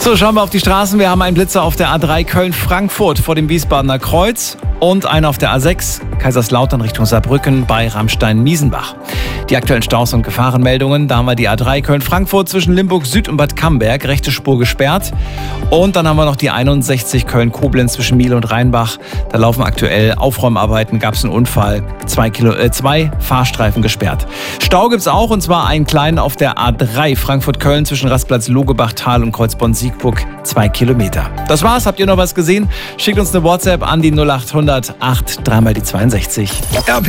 So, schauen wir auf die Straßen. Wir haben einen Blitzer auf der A3 Köln-Frankfurt vor dem Wiesbadener Kreuz und einen auf der A6 Kaiserslautern Richtung Saarbrücken bei Rammstein-Miesenbach. Die aktuellen Staus und Gefahrenmeldungen. Da haben wir die A3 Köln-Frankfurt zwischen Limburg Süd und Bad Camberg, rechte Spur gesperrt. Und dann haben wir noch die 61 Köln-Koblenz zwischen Miele und Rheinbach. Da laufen aktuell Aufräumarbeiten, gab es einen Unfall, 2 Fahrstreifen gesperrt. Stau gibt es auch, und zwar einen kleinen auf der A3 Frankfurt-Köln zwischen Rastplatz Logebach-Tal und Kreuzborn-Siegburg, 2 Kilometer. Das war's, habt ihr noch was gesehen? Schickt uns eine WhatsApp an die 0800 8 3 mal die 62.